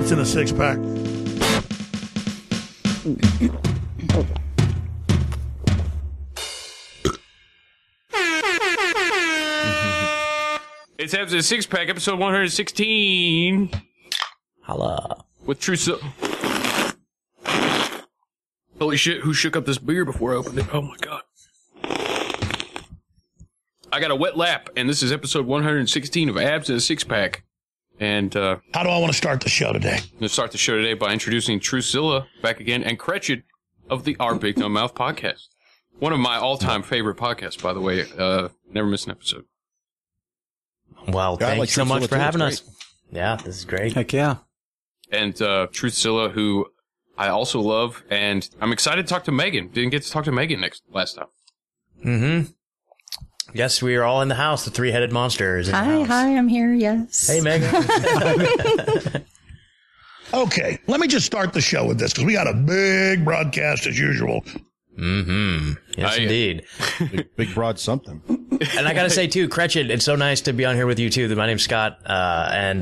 Abs in a six-pack. It's Abs in a Six-Pack, episode 116. Holla. With True Holy shit, who shook up this beer before I opened it? Oh my god. I got a wet lap, and this is episode 116 of Abs in a Six-Pack. And, How do I want to start the show today? I'm going to start the show today by introducing Trusilla back again, and Cretched of the Our Big No Mouth podcast. One of my all-time favorite podcasts, by the way. Never miss an episode. Well, thanks so much for having us. Yeah, this is great. Heck yeah. And Truthzilla, who I also love, and I'm excited to talk to Megan. Didn't get to talk to Megan last time. Mm-hmm. Yes, we are all in the house. The three-headed monster is in the house. Hi, I'm here, yes. Hey, Megan. Okay, let me just start the show with this, because we got a big broadcast as usual. Mm-hmm. Yes, indeed. Big broad something. And I got to say, too, Cretched, it's so nice to be on here with you, too. My name's Scott, love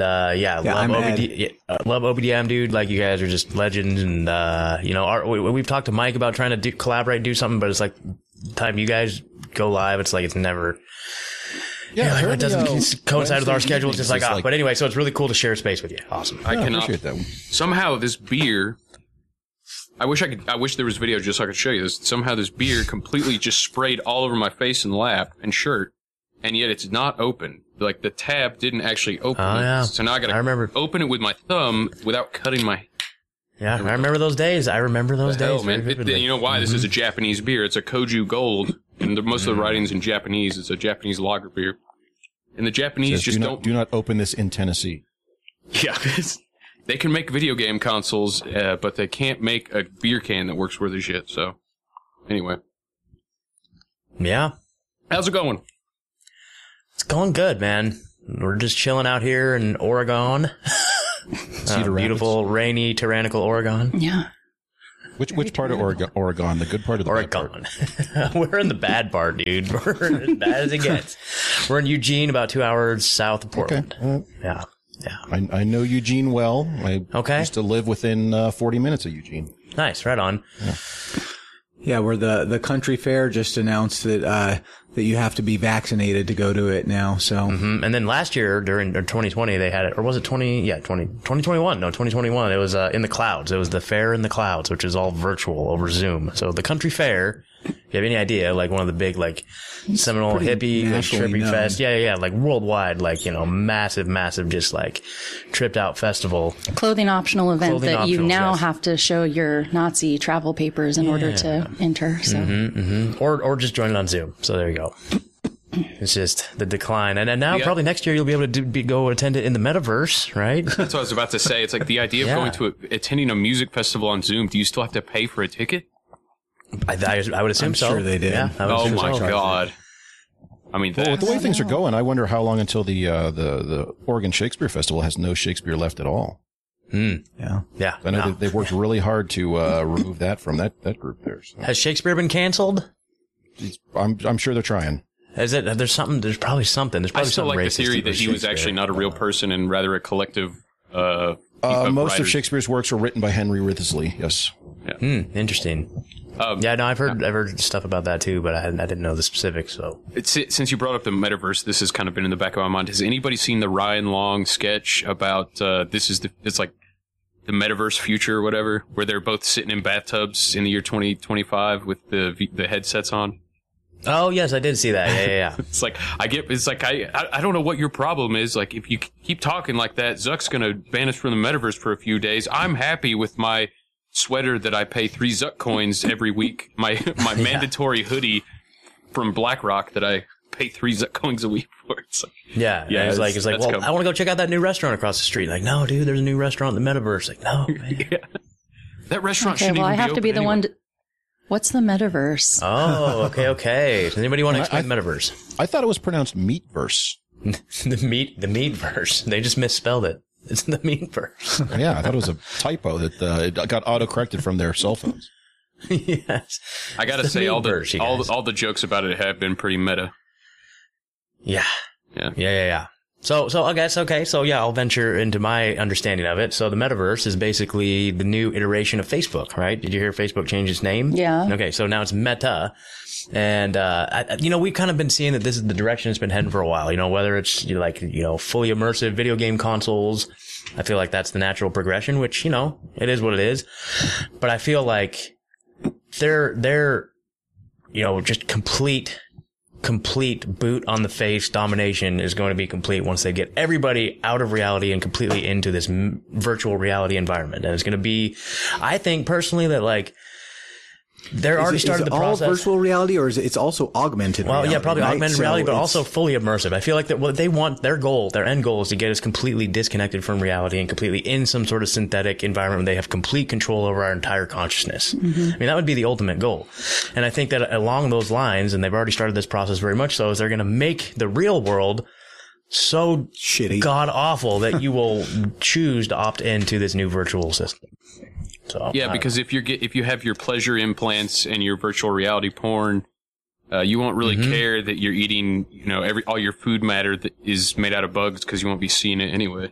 OBDM, dude. Like, you guys are just legends, and, we've talked to Mike about trying to collaborate and do something, but it's like, the time you guys go live, it's like it's never... Yeah, it doesn't coincide with our schedule. It's just like, but anyway, so it's really cool to share space with you. Awesome. I appreciate that. Somehow this beer... I wish there was video just so I could show you this. Somehow this beer completely just sprayed all over my face and lap and shirt, and yet it's not open. Like, the tab didn't actually open. Oh, yeah. So now I gotta open it with my thumb without cutting my... Yeah, I remember those days. Hell, man. You know why? This is a Japanese beer. It's a Koju Gold, and most of the writing's in Japanese. It's a Japanese lager beer. And the Japanese just don't... Do not open this in Tennessee. Yeah, they can make video game consoles, but they can't make a beer can that works worth of shit, so... Anyway. Yeah. How's it going? It's going good, man. We're just chilling out here in Oregon. Beautiful, rainy, tyrannical Oregon. Yeah. Which part of Oregon? The good part of the Oregon. We're in the bad part, dude. We're as bad as it gets. We're in Eugene, about 2 hours south of Portland. Okay. Yeah. I know Eugene well. I used to live within 40 minutes of Eugene. Nice. Right on. Yeah, where the country fair just announced that you have to be vaccinated to go to it now. So, and then last year during 2020 they had it, or was it 2021? No, 2021. It was in the clouds. It was the fair in the clouds, which is all virtual over Zoom. So the country fair. If you have any idea, like one of the big, like, Seminole hippie, like, trippy fest. Yeah, like worldwide, like, massive, just like tripped out festival. Clothing optional event that you now have to show your Nazi travel papers in order to enter. So. Or just join it on Zoom. So there you go. It's just the decline. And now probably next year you'll be able to go attend it in the metaverse, right? That's what I was about to say. It's like the idea of going to attending a music festival on Zoom. Do you still have to pay for a ticket? I would assume so. I'm sure they did. Yeah, oh my god! I mean, with the way things are going, I wonder how long until the Oregon Shakespeare Festival has no Shakespeare left at all. Yeah. I know they've worked really hard to remove that from that group there. So. Has Shakespeare been canceled? I'm sure they're trying. Is it? There's probably something. There's probably I still like the theory that he was actually not a real person and rather a collective. Most of Shakespeare's works were written by Henry Wriothesley. Yes. Yeah. Interesting. I've heard stuff about that too, but I didn't know the specifics. So, since you brought up the metaverse, this has kind of been in the back of my mind. Has anybody seen the Ryan Long sketch about it's like the metaverse future or whatever, where they're both sitting in bathtubs in the year 2025 with the headsets on? Oh yes, I did see that. Yeah. It's like I don't know what your problem is. Like, if you keep talking like that, Zuck's gonna ban us from the metaverse for a few days. I'm happy with my sweater that I pay 3 Zuck coins every week. My mandatory hoodie from BlackRock that I pay 3 Zuck coins a week for. It's like, it's like, well, I want to go check out that new restaurant across the street. Like, no, dude, there's a new restaurant in the metaverse. Like, no, man. That restaurant shouldn't shouldn't even I have be to be the anyway. one. What's the metaverse? Oh, okay. Does anybody want to explain the metaverse? I thought it was pronounced meatverse. the meatverse. They just misspelled it. It's the meatverse. Yeah, I thought it was a typo that it got auto-corrected from their cell phones. Yes. I gotta say, all the jokes about it have been pretty meta. Yeah. So I guess, okay. So yeah, I'll venture into my understanding of it. So the metaverse is basically the new iteration of Facebook, right? Did you hear Facebook change its name? Yeah. Okay. So now it's Meta. And, we've kind of been seeing that this is the direction it's been heading for a while, whether it's fully immersive video game consoles. I feel like that's the natural progression, which, it is what it is. But I feel like they're just complete boot on the face domination is going to be complete once they get everybody out of reality and completely into this virtual reality environment. And it's going to be, I think personally that they're already started the process. All virtual reality, or is it's also augmented reality? Well, yeah, probably right? augmented reality, but also fully immersive. I feel like that what they want, their end goal is to get us completely disconnected from reality and completely in some sort of synthetic environment where they have complete control over our entire consciousness. Mm-hmm. I mean, that would be the ultimate goal. And I think that along those lines, and they've already started this process very much so, is they're going to make the real world so shitty, god awful that you will choose to opt into this new virtual system. So, yeah, because if you have your pleasure implants and your virtual reality porn, you won't really care that you're eating, all your food matter that is made out of bugs because you won't be seeing it anyway.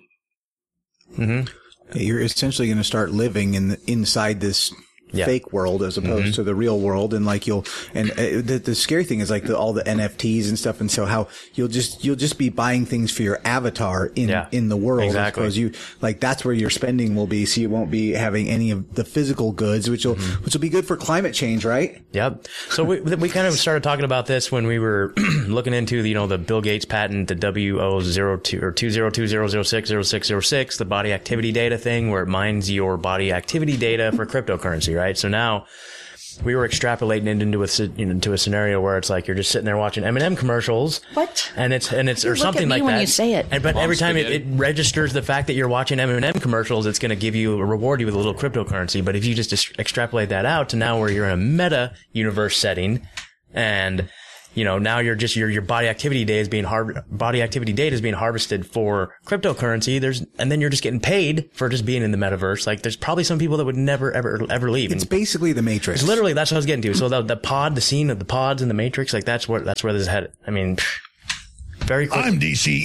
Mm-hmm. You're essentially going to start living inside this fake world as opposed to the real world, and the scary thing is all the NFTs and stuff, and so how you'll just be buying things for your avatar in the world. Exactly. Because that's where your spending will be, so you won't be having any of the physical goods, which will be good for climate change, right? Yep. So we kind of started talking about this when we were looking into the Bill Gates patent, the W002 or 20200060606, the body activity data thing, where it mines your body activity data for cryptocurrency. Right. So now we were extrapolating it into a scenario where it's like you're just sitting there watching M&M commercials. What? And it's or something like that. When you say it. But every time it registers the fact that you're watching M&M commercials, it's going to reward you with a little cryptocurrency. But if you just extrapolate that out to now where you're in a meta universe setting, and now your body activity data is being harvested for cryptocurrency. And then you're just getting paid for just being in the metaverse. There's probably some people that would never, ever leave. It's basically the Matrix. Literally, that's what I was getting to. So the scene of the pods in the Matrix, that's where this is headed. I mean, very quickly. I'm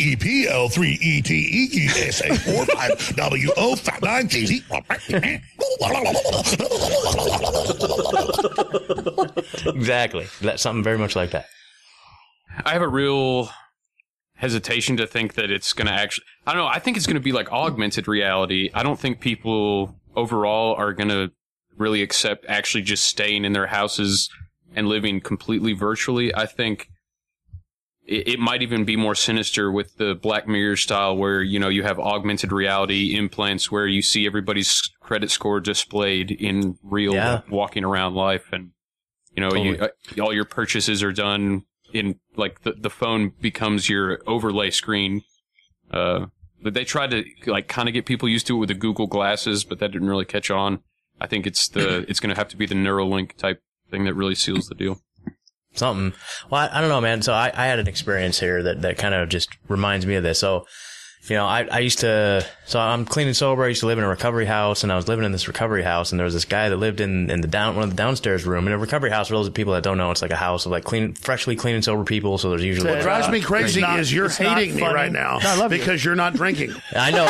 DCEPL3ETSA45WO59KZ. Exactly. That's something very much like that. I have a real hesitation to think that it's going to actually... I don't know. I think it's going to be like augmented reality. I don't think people overall are going to really accept actually just staying in their houses and living completely virtually. I think it might even be more sinister with the Black Mirror style where, you have augmented reality implants where you see everybody's credit score displayed in real walking around life. And, totally. All your purchases are done in the phone becomes your overlay screen. But they tried to kind of get people used to it with the Google glasses, but that didn't really catch on. I think it's going to have to be the Neuralink type thing that really seals the deal. Something. Well, I don't know, man. So I had an experience here that kind of just reminds me of this. So, I used to, so I'm clean and sober. I used to live in a recovery house, and I was living in this recovery house, and there was this guy that lived in one of the downstairs room. In a recovery house, for those people that don't know, it's like a house of freshly clean and sober people. So there's usually what drives me crazy is you're hating me right now because you're not drinking. I know,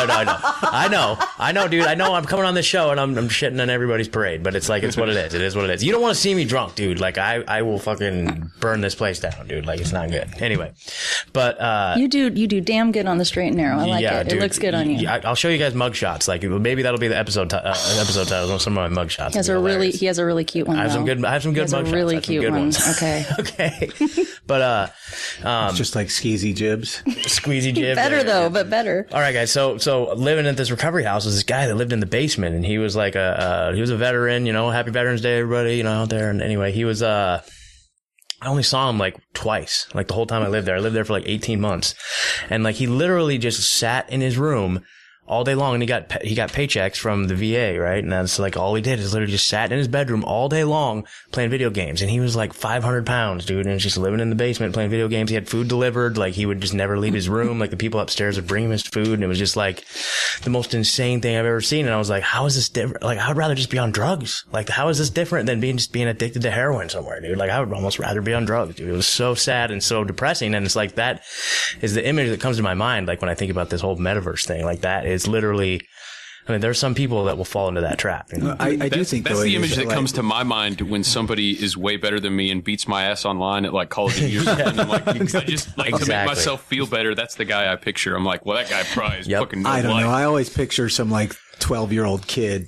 dude. I know I'm coming on this show and I'm shitting on everybody's parade, but it's it's what it is. It is what it is. You don't want to see me drunk, dude. I will fucking burn this place down, dude. It's not good. Anyway, but you do damn good on the straight and narrow. I like it. Dude, it looks good on you. I'll show you guys mug shots. Maybe that'll be the episode title. Some of my mug shots. He has a really cute one. I have some good mug shots. Really cute ones. Okay. Okay. But it's just like skeezy jibs. Squeezy jib. Better though, but better. All right, guys. So living at this recovery house was this guy that lived in the basement, and he was he was a veteran. Happy Veterans Day, everybody. Out there. And anyway, he was I only saw him twice, the whole time I lived there. I lived there for 18 months. And he literally just sat in his room all day long, and he got paychecks from the VA, right? And that's like all he did is literally just sat in his bedroom all day long playing video games. And he was like 500 pounds, dude, and just living in the basement playing video games. He had food delivered. Like, he would just never leave his room. Like, the people upstairs would bring him his food, and it was just like the most insane thing I've ever seen. And I was like, how is this different? Like, I would rather just be on drugs. Like, how is this different than being addicted to heroin somewhere, dude? Like, I would almost rather be on drugs, dude. It was so sad and so depressing. And it's like, that is the image that comes to my mind. Like, when I think about this whole metaverse thing, like, that is literally, I mean, there's some people that will fall into that trap. You know? I do think that's the image that comes to my mind when somebody is way better than me and beats my ass online at like Call of Duty or something. I'm like, I just like to make myself feel better. That's the guy I picture. I'm like, well, that guy probably is fucking no I don't life. know. I always picture some like 12-year-old kid.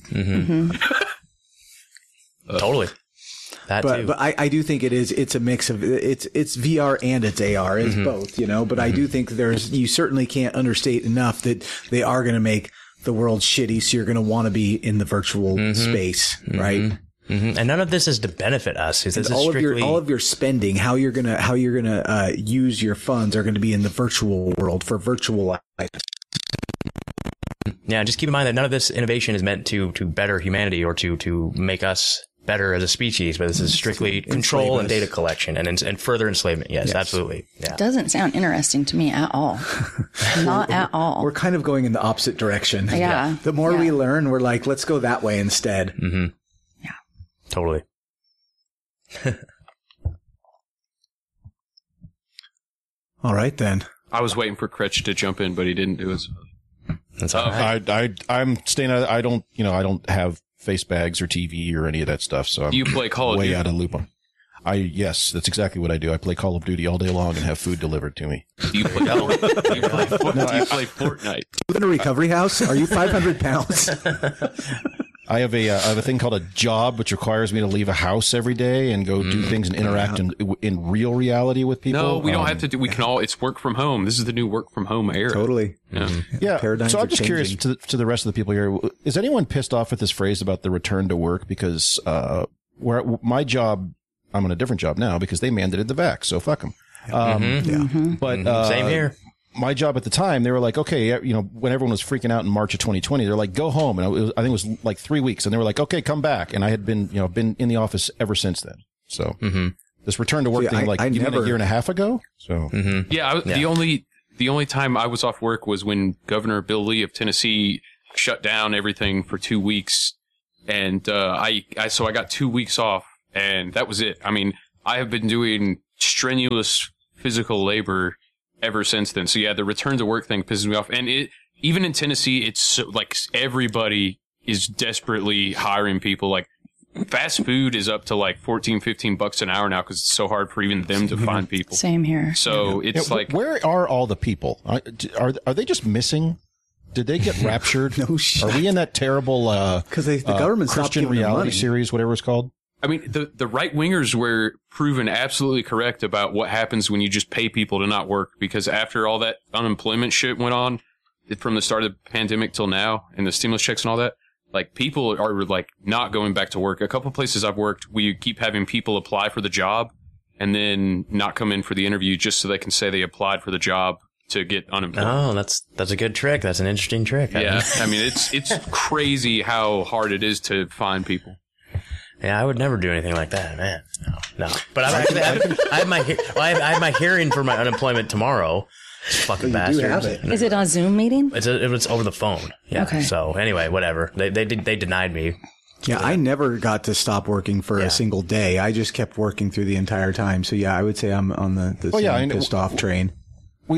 Totally. But I do think it's a mix of it's VR and it's AR. It's both, you know, but I do think you certainly can't understate enough that they are going to make the world shitty. So you're going to want to be in the virtual space, right? And none of this is to benefit us. This is strictly all of your spending, how you're gonna use your funds are going to be in the virtual world for virtual items. Yeah, just keep in mind that none of this innovation is meant to better humanity or to make us better as a species, but this is strictly control and data collection and further enslavement. Yes, absolutely. Yeah. It doesn't sound interesting to me at all. Not at all. We're kind of going in the opposite direction. Yeah. The more we learn, we're like, let's go that way instead. Yeah. Totally. All right, then. I was waiting for Critch to jump in, but he didn't do it. So. That's all right. I'm staying out. I don't have face bags or TV or any of that stuff. So you play Call of Duty? Way out of loop on. Yes, that's exactly what I do. I play Call of Duty all day long and have food delivered to me. Do you play Fortnite? In a recovery house? Are you 500 pounds? I have a thing called a job, which requires me to leave a house every day and go do things and interact in real reality with people. No, we don't have to do. We can all. It's work from home. This is the new work from home era. Totally. Yeah. Paradigms so I'm just changing. curious to the rest of the people here. Is anyone pissed off at this phrase about the return to work? Because where my job, I'm on a different job now because they mandated the vax. So fuck them. But same here. My job at the time, they were like, okay, you know, when everyone was freaking out in March of 2020, they're like, go home. And I think it was like 3 weeks. And they were like, okay, come back. And I had been in the office ever since then. So this return to work thing, even a year and a half ago. So the only time I was off work was when Governor Bill Lee of Tennessee shut down everything for 2 weeks. And, I got 2 weeks off and that was it. I mean, I have been doing strenuous physical labor ever since then. So yeah, the return to work thing pisses me off. And even in Tennessee, it's so, like everybody is desperately hiring people. Like fast food is up to like $14-15 an hour now because it's so hard for even them to find people. Same here. So it's like, where are all the people? Are they just missing? Did they get raptured? No shit. Are we in that terrible because the government Christian reality series, whatever it's called? I mean, the right-wingers were proven absolutely correct about what happens when you just pay people to not work, because after all that unemployment shit went on from the start of the pandemic till now and the stimulus checks and all that, like people are like not going back to work. A couple of places I've worked, we keep having people apply for the job and then not come in for the interview just so they can say they applied for the job to get unemployed. Oh, that's a good trick. That's an interesting trick. Yeah. I mean, it's crazy how hard it is to find people. Yeah, I would never do anything like that, man. No. But I have my hearing for my unemployment tomorrow. Fucking bastards. Is it on Zoom meeting? It's over the phone. Yeah. Okay. So anyway, whatever. They denied me. Yeah, I never got to stop working for a single day. I just kept working through the entire time. So yeah, I would say I'm on the pissed off train. I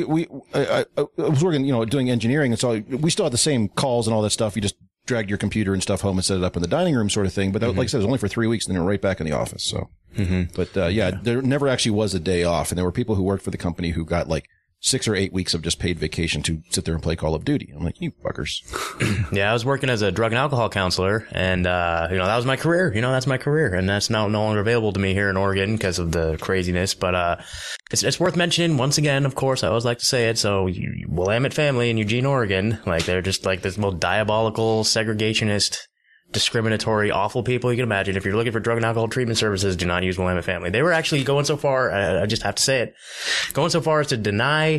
was working, doing engineering, and so we still had the same calls and all that stuff. You just dragged your computer and stuff home and set it up in the dining room sort of thing. But like I said, it was only for 3 weeks and then right back in the office. So, but there never actually was a day off. And there were people who worked for the company who got like 6 or 8 weeks of just paid vacation to sit there and play Call of Duty. I'm like, you fuckers. Yeah, I was working as a drug and alcohol counselor, and that was my career. That's my career, and that's now no longer available to me here in Oregon because of the craziness. But it's worth mentioning once again. Of course, I always like to say it. So, Willamette family in Eugene, Oregon, like they're just like this most diabolical, segregationist, discriminatory, awful people you can imagine. If you're looking for drug and alcohol treatment services, do not use Willamette family. They were actually going so far, I just have to say it, going so far as to deny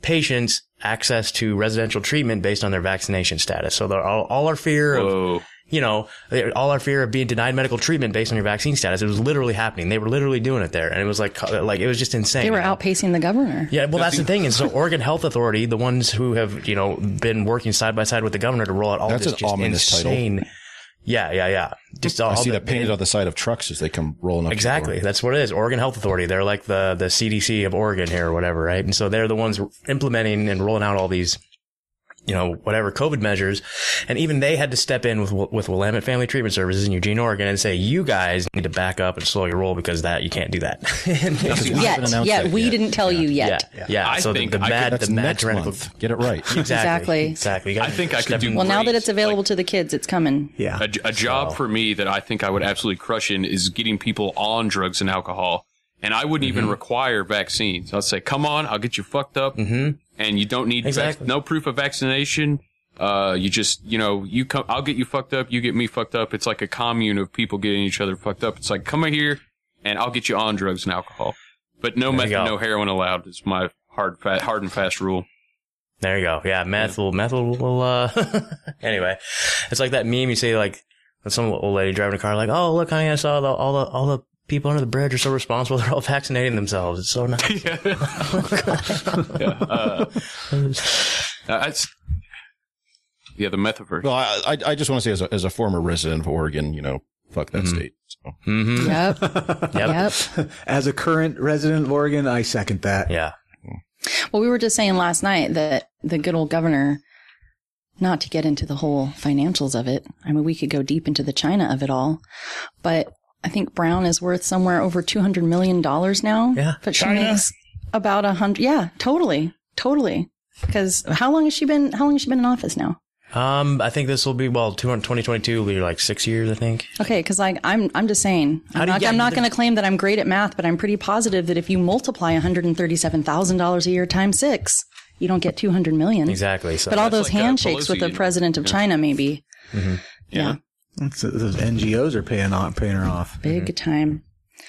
patients access to residential treatment based on their vaccination status. So all our fear of, all our fear of being denied medical treatment based on your vaccine status, it was literally happening. They were literally doing it there. And it was like it was just insane. They were outpacing the governor. Yeah, well, that's the thing. And so Oregon Health Authority, the ones who have, been working side by side with the governor to roll out all this just insane title. Yeah. Just I see that painted on the side of trucks as they come rolling up. Exactly. That's what it is. Oregon Health Authority. They're like the CDC of Oregon here or whatever, right? And so they're the ones implementing and rolling out all these, whatever COVID measures. And even they had to step in with Willamette Family Treatment Services in Eugene, Oregon and say, you guys need to back up and slow your roll because you can't do that. We didn't tell you yet. Yeah. I think the mad tyrannical. Get it right. Exactly. I think I could do well, now that it's available to the kids, it's coming. Yeah. A job for me that I think I would absolutely crush in is getting people on drugs and alcohol. And I wouldn't even require vaccines. I'd say, come on, I'll get you fucked up. Mm-hmm. And you don't need no proof of vaccination. You just, you come, I'll get you fucked up. You get me fucked up. It's like a commune of people getting each other fucked up. It's like, come here and I'll get you on drugs and alcohol. But no meth, no heroin allowed is my hard and fast rule. There you go. Yeah. Meth will, anyway, it's like that meme you say, like, some old lady driving a car, like, oh, look, honey, I saw all the people under the bridge are so responsible. They're all vaccinating themselves. It's so nice. The metaverse. Well, I just want to say as a former resident of Oregon, fuck that state. So. Mm-hmm. Yep. As a current resident of Oregon, I second that. Yeah. Well, we were just saying last night that the good old governor, not to get into the whole financials of it. I mean, we could go deep into the China of it all, but I think Brown is worth somewhere over $200 million now. Yeah. But she makes about 100. Yeah, totally. Because how long has she been in office now? I think this will be, 2022 will be like 6 years, I think. Okay. Cause I'm just saying, I'm not going to claim that I'm great at math, but I'm pretty positive that if you multiply $137,000 a year times 6, you don't get 200 million. Exactly. So but all those handshakes with the president of China, maybe. Mm-hmm. Yeah. Those NGOs are paying her off. Big time.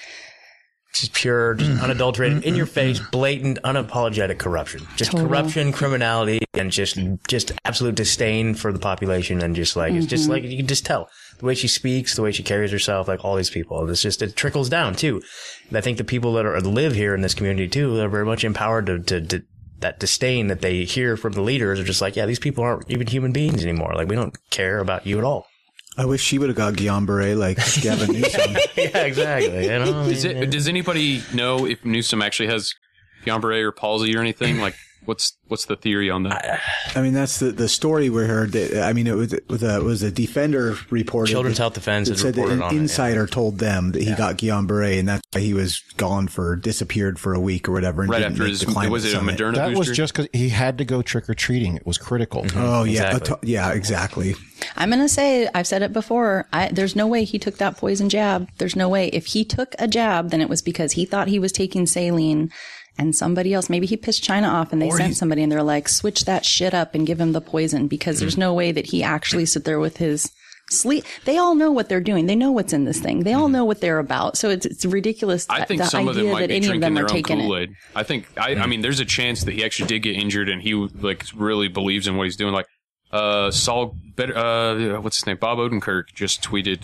Just pure, just unadulterated, in your face, blatant, unapologetic corruption. Just corruption, criminality, and just absolute disdain for the population. And just like, it's just like, you can just tell the way she speaks, the way she carries herself, like all these people. It trickles down too. And I think the people that live here in this community too are very much empowered to that disdain that they hear from the leaders are just like, yeah, these people aren't even human beings anymore. Like, we don't care about you at all. I wish she would have got Guillain-Barré like Gavin Newsom. Yeah, exactly. Does anybody know if Newsom actually has Guillain-Barré or palsy or anything? Like, what's the theory on that? I mean, that's the story we heard. I mean, it was a Defender reported. Children's Health Defense said that an insider told them that he got Guillain-Barré, and that's why he was disappeared for a week or whatever. And right after was it a Moderna booster? That was just because he had to go trick or treating. It was critical. Mm-hmm. Oh yeah, exactly. Exactly. I'm going to say, I've said it before, there's no way he took that poison jab. There's no way. If he took a jab, then it was because he thought he was taking saline and somebody else, maybe he pissed China off and they sent somebody and they're like, switch that shit up and give him the poison, because there's no way that he actually sit there with his sleep. They all know what they're doing. They know what's in this thing. They all know what they're about. So it's ridiculous. I think some of them might be drinking their own Kool-Aid. I think, I mean, there's a chance that he actually did get injured and he like really believes in what he's doing. Like, Saul, what's his name? Bob Odenkirk just tweeted,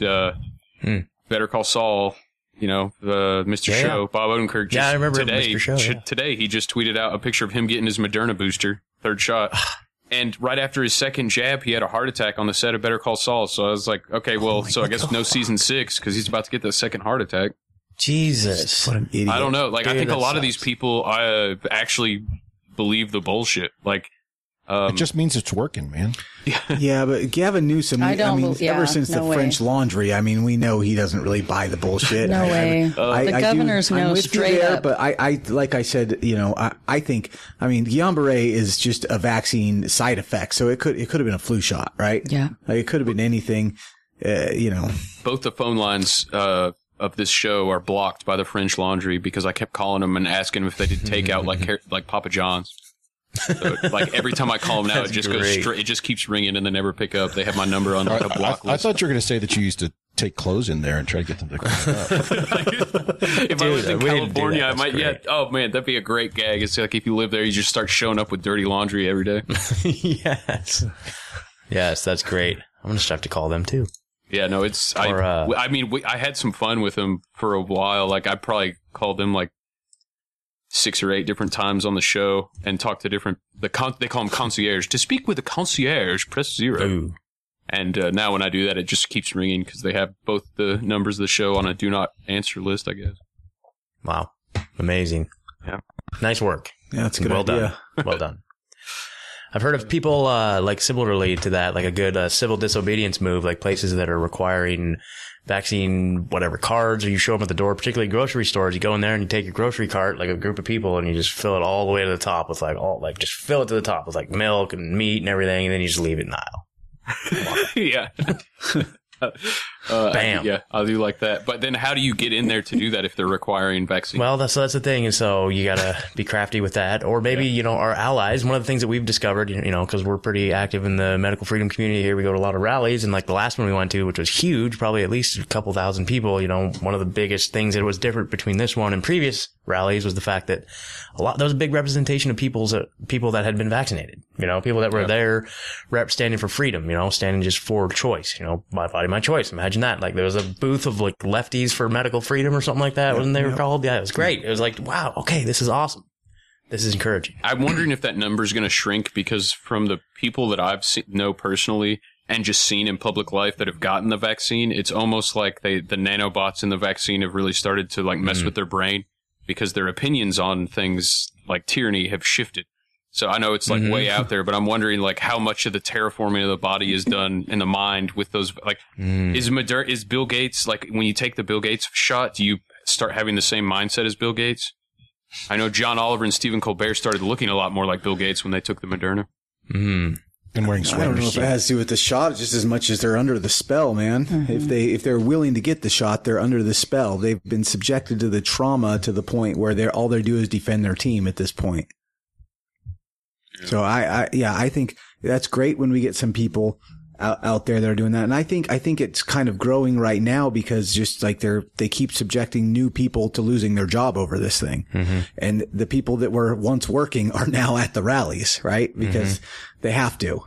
Better Call Saul, Mr. Show. Bob Odenkirk just I remember Mr. Show, today he just tweeted out a picture of him getting his Moderna booster, third shot. And right after his second jab, he had a heart attack on the set of Better Call Saul. So I was like, okay, well, I guess no season 6 because he's about to get the second heart attack. Jesus. What an idiot. I don't know. Like, I think a lot of these people actually believe the bullshit. Like, it just means it's working, man. Yeah, but Gavin Newsom, ever since the French Laundry, I mean, we know he doesn't really buy the bullshit. No way. The governors know straight up. But I like I said, I think, Guillain-Barré is just a vaccine side effect. So it could have been a flu shot, right? Yeah. Like, it could have been anything, Both the phone lines, of this show are blocked by the French Laundry because I kept calling them and asking them if they did takeout like Papa John's. So, like, every time I call them now, it just goes straight. It just keeps ringing and they never pick up. They have my number on like a block list. I thought you were going to say that you used to take clothes in there and try to get them to clean up. If I was in California, I might. Yeah. Oh man, that'd be a great gag. It's like if you live there, you just start showing up with dirty laundry every day. Yes. Yes, that's great. I'm gonna have to call them too. Yeah, no, it's. I had some fun with them for a while. Like I probably called them like 6 or 8 different times on the show and talked to different. They call them concierge. To speak with a concierge, press 0. Ooh. And now when I do that, it just keeps ringing because they have both the numbers of the show on a do not answer list, I guess. Wow. Amazing. Yeah. Nice work. Yeah, that's a good well idea. Done. Well done. I've heard of people like similarly to that, like a good civil disobedience move, like places that are requiring vaccine, whatever, cards, or you show them at the door, particularly grocery stores. You go in there and you take your grocery cart, like a group of people, and you just fill it all the way to the top with just fill it to the top with like milk and meat and everything, and then you just leave it in the aisle. Yeah. Bam. I'll do like that. But then how do you get in there to do that if they're requiring vaccine? Well, that's the thing. And so you got to be crafty with that. Or maybe, our allies, one of the things that we've discovered, because we're pretty active in the medical freedom community here, we go to a lot of rallies. And like the last one we went to, which was huge, probably at least a couple thousand people, one of the biggest things that was different between this one and previous rallies was the fact that there was a big representation of people that had been vaccinated, people that were there standing for freedom, standing just for choice, my body, my choice. Imagine that. Like there was a booth of like lefties for medical freedom or something like that. Wasn't they were called? Yeah, it was great. It was like, wow, okay, this is awesome. This is encouraging. I'm wondering if that number is going to shrink because from the people that I've know personally and just seen in public life that have gotten the vaccine, it's almost like the nanobots in the vaccine have really started to like mess with their brain because their opinions on things like tyranny have shifted. So I know it's like way out there, but I'm wondering like how much of the terraforming of the body is done in the mind with those, like, is Bill Gates, like when you take the Bill Gates shot, do you start having the same mindset as Bill Gates? I know John Oliver and Stephen Colbert started looking a lot more like Bill Gates when they took the Moderna. And wearing sweaters. I don't know if it has to do with the shot just as much as they're under the spell, man. If they're willing to get the shot, they're under the spell. They've been subjected to the trauma to the point where all they do is defend their team at this point. So I think that's great when we get some people out there that are doing that. And I think it's kind of growing right now because just like they keep subjecting new people to losing their job over this thing. And the people that were once working are now at the rallies, right? Because they have to,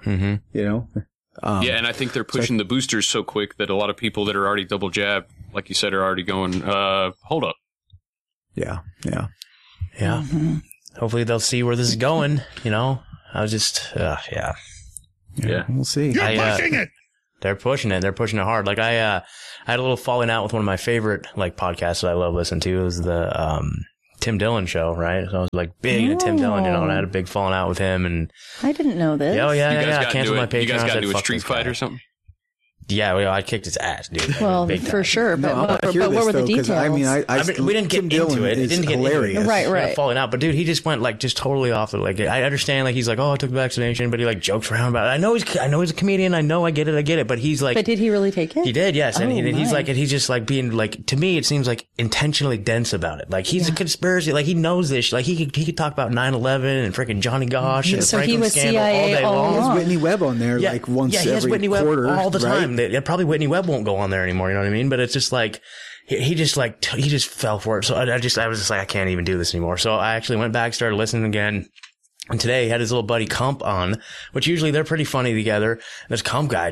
yeah. And I think they're pushing the boosters so quick that a lot of people that are already double jabbed, like you said, are already going, hold up. Yeah. Yeah. Yeah. Hopefully they'll see where this is going, I was just, yeah, we'll see. You're pushing it. They're pushing it. They're pushing it hard. Like I had a little falling out with one of my favorite like podcasts that I love listening to. It was the Tim Dillon show, right? So I was like big into Tim Dillon, and I had a big falling out with him. And I didn't know this. Oh yeah. I canceled my Patreon. You guys got into a street fight or something? Yeah, I kicked his ass, dude. Well, for sure. But what were the details? I mean, we didn't get into it. It didn't get hilarious. Right. Falling out. But dude, he just went like just totally off it. Like I understand, like he's like, oh, I took the vaccination, but he like jokes around about it. I know he's a comedian. I know I get it. But he's like, but did he really take it? He did, yes. And he's just like being like, to me, it seems like intentionally dense about it. Like he's a conspiracy. Like he knows this. Like he could talk about 9/11 and freaking Johnny Gosh and the Franklin scandal all day long. He has Whitney Webb on there like once every quarter, all the time. Probably Whitney Webb won't go on there anymore, you know what I mean? But it's just like he just fell for it. So I was just like, I can't even do this anymore. So I actually went back, started listening again, and today he had his little buddy Kump on, which usually they're pretty funny together. This Kump guy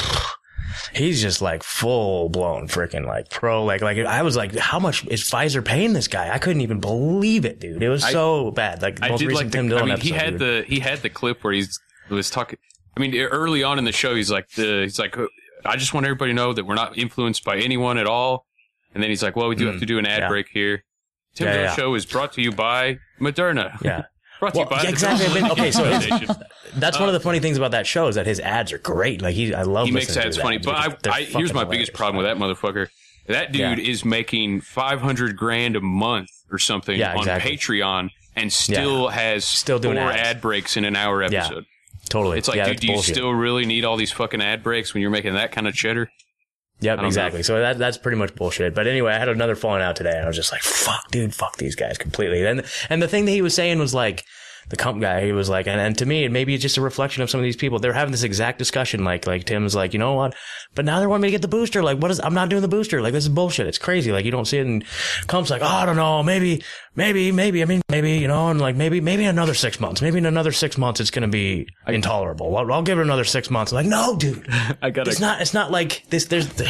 he's just like full blown freaking like pro. Like I was like, how much is Pfizer paying this guy? I couldn't even believe it, dude. It was so bad. Like the most recent Tim Dillon episode. He had the clip where he was talking. I mean, early on in the show, he's like, I just want everybody to know that we're not influenced by anyone at all. And then he's like, well, we do have to do an ad break here. Tim Dillon Show is brought to you by Moderna. Yeah. Brought to you by exactly. Okay, so that's one of the funny things about that show is that his ads are great. Like I love. He makes ads funny, but here's my biggest problem with that motherfucker. That dude is making $500,000 a month or something on Patreon, and still has doing 4 ad breaks in an hour episode. Totally. It's like, dude, do you still really need all these fucking ad breaks when you're making that kind of cheddar? Yep, exactly. So that's pretty much bullshit. But anyway, I had another falling out today, and I was just like, fuck these guys completely. And the thing that he was saying was like, the comp guy, he was like, and to me, maybe it's just a reflection of some of these people. They're having this exact discussion. Like Tim's like, you know what? But now they want me to get the booster. Like, I'm not doing the booster. Like, this is bullshit. It's crazy. Like, you don't see it. And Comp's like, oh, I don't know. Maybe, I mean, maybe, you know, and like, maybe another 6 months. Maybe in another 6 months, it's going to be intolerable. I'll give it another 6 months. I'm like, no, dude. It's not like this.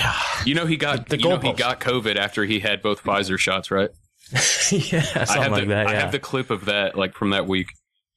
He got COVID after he had both Pfizer shots, right? Yeah, something like that. Yeah. I have the clip of that, like from that week.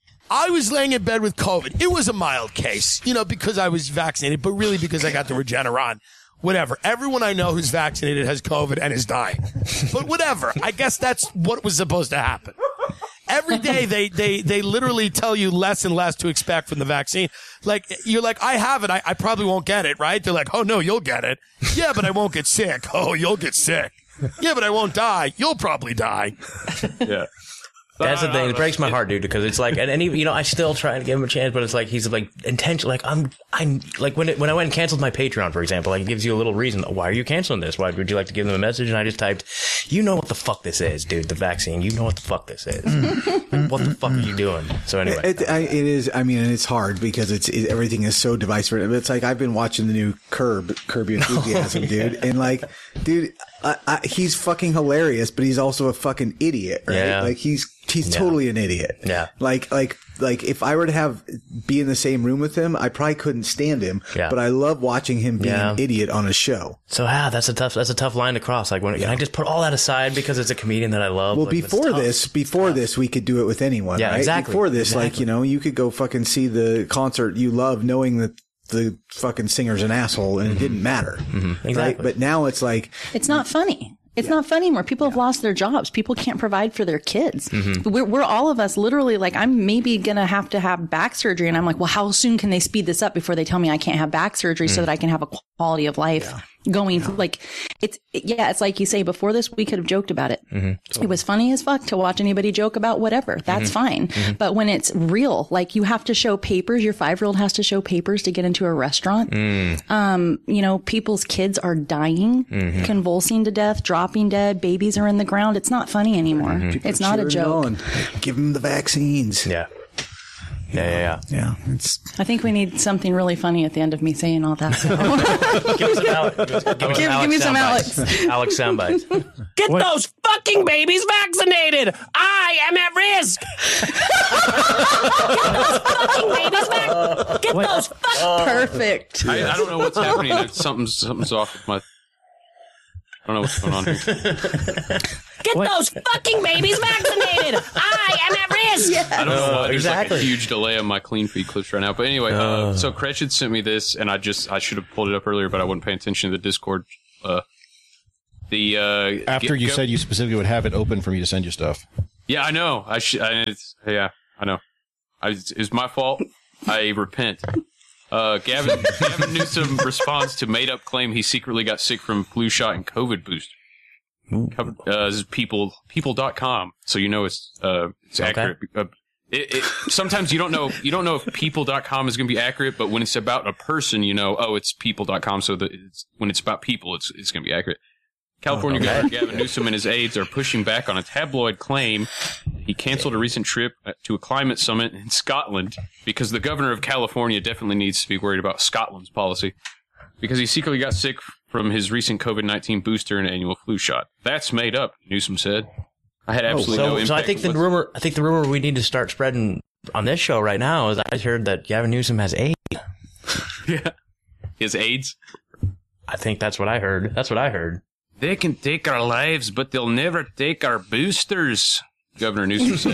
I was laying in bed with COVID. It was a mild case, you know, because I was vaccinated, but really because I got the Regeneron. Whatever. Everyone I know who's vaccinated has COVID and is dying. But whatever. I guess that's what was supposed to happen. Every day they literally tell you less and less to expect from the vaccine. Like, you're like, I have it. I probably won't get it, right? They're like, oh no, you'll get it. Yeah, but I won't get sick. Oh, you'll get sick. Yeah, but I won't die. You'll probably die. Yeah. That's the thing. It breaks my heart, dude, because it's like, and he, you know, I still try to give him a chance, but it's like, he's like intentionally, like, I'm like, when I went and canceled my Patreon, for example, like, it gives you a little reason. Why are you canceling this? Why would you like to give them a message? And I just typed, you know what the fuck this is, dude, the vaccine. You know what the fuck this is. Like, what the fuck are you doing? So anyway. It is, I mean, and it's hard because everything is so divisive. It's like, I've been watching the new Curb Your Enthusiasm, dude. And like, dude, he's fucking hilarious, but he's also a fucking idiot, right? Yeah. Like, he's totally an idiot. Yeah. Like if I were to be in the same room with him, I probably couldn't stand him. Yeah. But I love watching him be an idiot on a show. So that's a tough line to cross. Like, can I just put all that aside because it's a comedian that I love? Well, like, before this, we could do it with anyone. Yeah, right? exactly. Before this, like, you know, you could go fucking see the concert you love, knowing that the fucking singer's an asshole, and it didn't matter. Exactly. Right? But now it's like, It's not funny. It's not funny anymore. People have lost their jobs. People can't provide for their kids. We're all of us literally like, I'm maybe going to have back surgery. And I'm like, well, how soon can they speed this up before they tell me I can't have back surgery so that I can have a quality of life going like it's like you say, before this, we could have joked about it. It was funny as fuck to watch anybody joke about whatever. That's fine. But when it's real, like you have to show papers, your 5-year-old has to show papers to get into a restaurant. You know, people's kids are dying, convulsing to death, dropping dead. Babies are in the ground. It's not funny anymore. It's not a joke. Give them the vaccines. Yeah. Yeah. I think we need something really funny at the end of me saying all that. Give me some Alex. Alex soundbites. Get those fucking babies vaccinated. I am at risk. Get those fucking Perfect. I don't know what's happening. Something's off with my. I don't know what's going on here. Get those fucking babies vaccinated. I am at risk. Yeah. I don't know why. There's exactly. like a huge delay on my clean feed clips right now. But anyway, so Cretch had sent me this, and I should have pulled it up earlier, but I wasn't paying attention to the Discord. After you said you specifically would have it open for me to send you stuff. Yeah, I know. I know. It was my fault. I repent. Gavin Newsom responds to made-up claim he secretly got sick from flu shot and COVID booster. This is people.com, so you know it's accurate. Sometimes you don't know if people.com is going to be accurate, but when it's about a person, you know, it's people.com, so when it's about people, it's going to be accurate. California Governor Gavin Newsom and his aides are pushing back on a tabloid claim he canceled a recent trip to a climate summit in Scotland because the governor of California definitely needs to be worried about Scotland's policy because he secretly got sick from his recent COVID-19 booster and annual flu shot. That's made up, Newsom said. I had absolutely no impact. So I think the rumor we need to start spreading on this show right now is I heard that Gavin Newsom has AIDS. Yeah. His AIDS? I think that's what I heard. They can take our lives, but they'll never take our boosters, Governor Newsom said.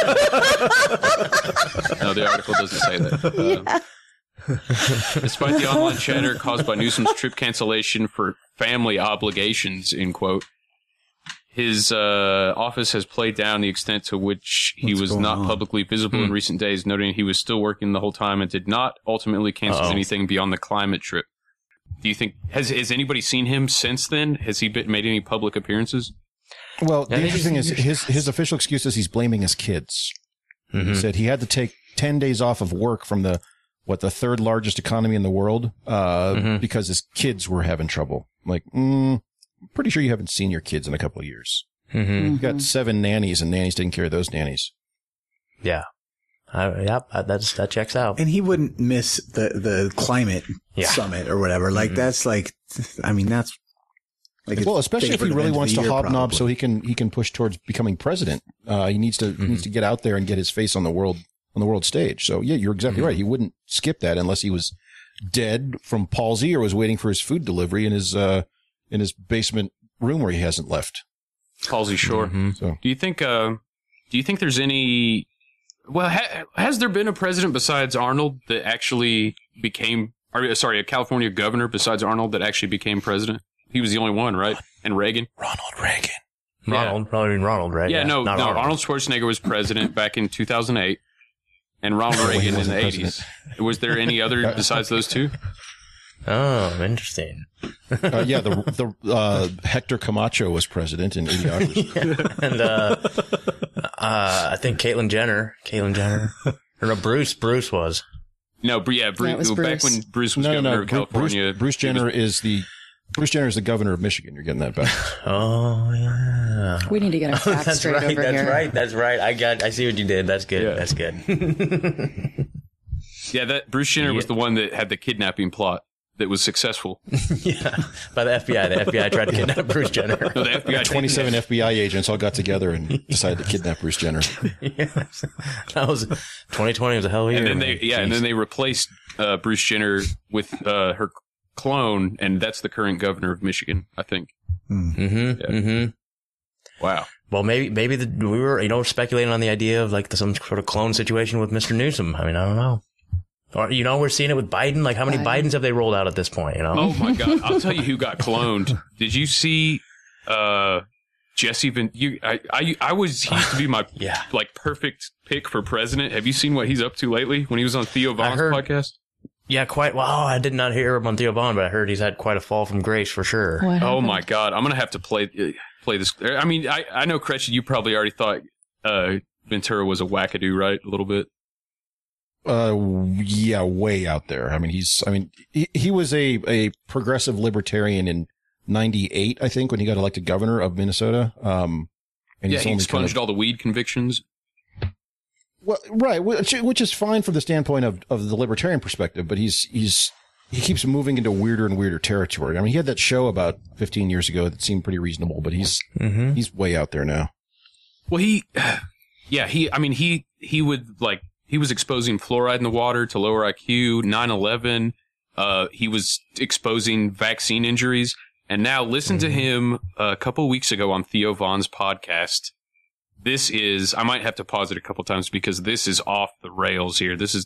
No, the article doesn't say that. Despite the online chatter caused by Newsom's trip cancellation for family obligations, in quote, his office has played down the extent to which he was not publicly visible in recent days, noting he was still working the whole time and did not ultimately cancel anything beyond the climate trip. Do you think has anybody seen him since then? Has he made any public appearances? Well, the interesting thing is his official excuse is he's blaming his kids. He said he had to take 10 days off of work from the third largest economy in the world because his kids were having trouble. Like, I'm pretty sure you haven't seen your kids in a couple of years. You got 7 nannies, and nannies taking care of those nannies. Yeah. That checks out. And he wouldn't miss the climate summit or whatever. Like that's like, I mean, that's like well, especially if he really wants to hobnob, so he can push towards becoming president. He needs to get out there and get his face on the world stage. So yeah, you're exactly right. He wouldn't skip that unless he was dead from palsy or was waiting for his food delivery in his basement room where he hasn't left. Palsy, sure. So. Do you think there's any? Well, has there been a president besides Arnold that actually became? A California governor besides Arnold that actually became president? He was the only one, right? And Reagan. Ronald Reagan. Ronald, right? Yeah, no. Arnold Schwarzenegger was president back in 2008, and Ronald Reagan in the 80s. Was there any other besides those two? Oh, interesting. The Hector Camacho was president in Idiocracy. And I think Caitlyn Jenner, or no, Bruce was. No, yeah, Bruce. Back when Bruce was governor of California. Bruce Jenner is the governor of Michigan. You're getting that back. Oh yeah. We need to get our facts straight over here. That's right. I see what you did. That's good. Yeah. That's good. Yeah, that Bruce Jenner was the one that had the kidnapping plot that was successful. Yeah, by the FBI. The FBI tried to kidnap Bruce Jenner. No, the FBI 27 FBI agents all got together and decided to kidnap Bruce Jenner. Yes. That was 2020 was a hell of a year. And then they replaced Bruce Jenner with her clone, and that's the current governor of Michigan, I think. Wow. Well, maybe we were speculating on the idea of like some sort of clone situation with Mr. Newsom. I mean, I don't know. Or, we're seeing it with Biden. Like, how many Bidens have they rolled out at this point, Oh, my God. I'll tell you who got cloned. Did you see Jesse he used to be my perfect pick for president. Have you seen what he's up to lately when he was on Theo Vaughn's podcast? Yeah, quite. Well, I did not hear him on Theo Vaughn, but I heard he's had quite a fall from grace for sure. Oh, my God. I'm going to have to play this. I mean, I know, Cretchen, you probably already thought Ventura was a wackadoo, right? A little bit. Yeah, way out there. I mean, he was a progressive libertarian in 98, I think, when he got elected governor of Minnesota. And he expunged all the weed convictions. Well, right, which is fine from the standpoint of the libertarian perspective, but he keeps moving into weirder and weirder territory. I mean, he had that show about 15 years ago that seemed pretty reasonable, but he's way out there now. Well, he was exposing fluoride in the water to lower IQ, 9/11. He was exposing vaccine injuries. And now listen to him a couple of weeks ago on Theo Vaughn's podcast. This is, I might have to pause it a couple times because this is off the rails here. This